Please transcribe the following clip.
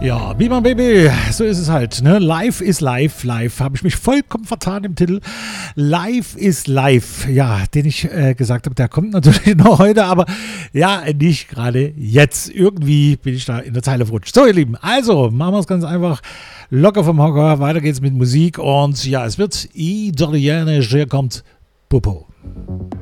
Ja, wie mein Baby, so ist es halt. Ne? Live ist live, live. Habe ich mich vollkommen vertan im Titel. Live ist live. Ja, den ich gesagt habe, der kommt natürlich noch heute, aber ja, nicht gerade jetzt. Irgendwie bin ich da in der Zeile verrutscht. So, ihr Lieben, also machen wir es ganz einfach. Locker vom Hocker, weiter geht's mit Musik und ja, es wird italienisch. Hier kommt Popo.